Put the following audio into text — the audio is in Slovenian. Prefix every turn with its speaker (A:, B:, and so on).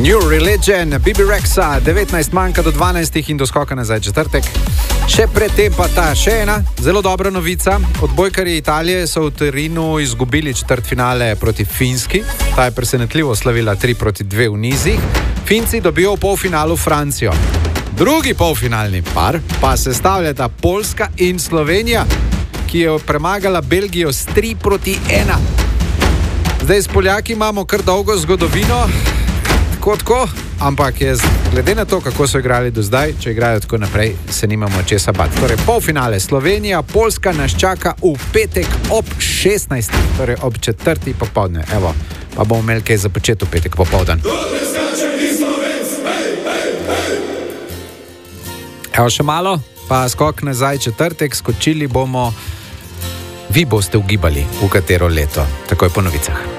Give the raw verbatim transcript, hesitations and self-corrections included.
A: New Religion, Bibi Rexa, devetnajst manjka do dvanajstih in do skoka nazaj četrtek. Še predtem pa ta še ena zelo dobra novica. Odbojkarji Italije so v Torinu izgubili četrtfinale proti Finski. Ta je presenetljivo slavila tri proti dve v nizih. Finci dobijo v polfinalu Francijo. Drugi polfinalni par pa sestavljata Poljska in Slovenija, ki je premagala Belgijo s tri proti ena. Zdaj s Poljaki imamo kar dolgo zgodovino, tako tako, ampak je glede na to, kako so igrali do zdaj, če igrajo tako naprej, se nimamo česa bati. Torej, polfinale Slovenija, Poljska nas čaka v petek ob šestnajstih, torej ob četrti popoldne. Evo, pa bomo imeli kaj za početi v petek popoldan. Evo še malo, pa skok nazaj četrtek, skočili bomo, vi boste ugibali, v katero leto, takoj po novicah.